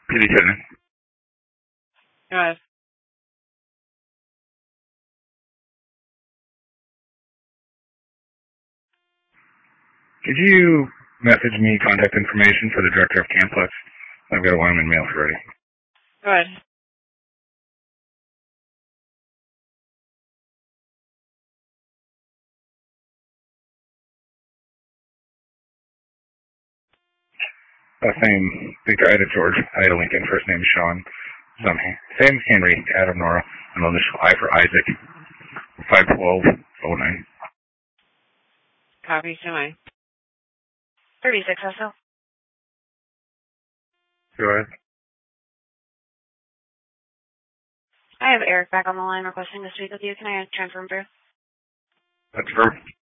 PD10. Go ahead. Could you message me contact information for the director of Camplex? I've got a Wyoming mail ready. Go ahead. Last name, Victor Ida George, Ida Lincoln, first name Sean. Same Henry, Adam Nora, and initial I for Isaac. 51209. Copy to my 36 SL. Go ahead. I have Eric back on the line requesting to speak with you. Can I transfer him through? That's for